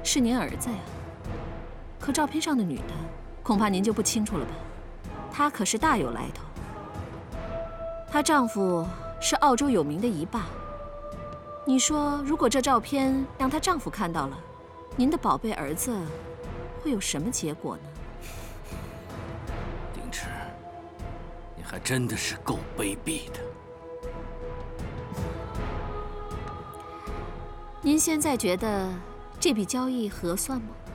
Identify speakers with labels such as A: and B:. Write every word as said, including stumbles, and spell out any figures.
A: 是您儿子呀。可照片上的女的，恐怕您就不清楚了吧？她可是大有来头。她丈夫是澳洲有名的一霸。你说，如果这照片让她丈夫看到了，您的宝贝儿子会有什么结果呢？
B: 丁池，你还真的是够卑鄙的。
A: 您现在觉得这笔交易合算吗？